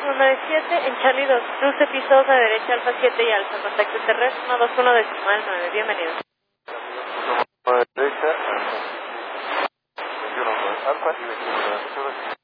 197 en Charlie 2, cruce piso a derecha, Alfa 7 y Alfa, contacto terrestre 121 decimal 9, bienvenido. Derecha, Alfa y 21,